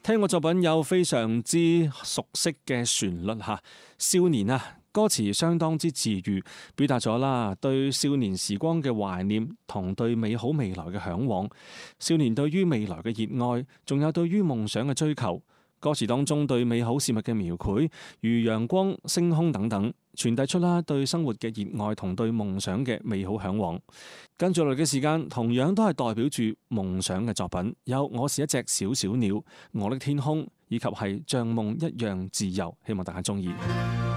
聽過作品有非常之熟悉嘅旋律吓，少年啊，歌詞相當之治癒，表達咗啦對少年時光嘅懷念同對美好未來嘅向往，少年對於未來嘅熱愛，仲有對於夢想嘅追求。歌詞當中對美好事物嘅描繪，如陽光、星空等等，傳遞出啦對生活嘅熱愛同對夢想嘅美好向往。跟住落嚟嘅時間，同樣都係代表住夢想嘅作品，有我是一隻小小鳥、我的天空，以及係像夢一樣自由。希望大家中意。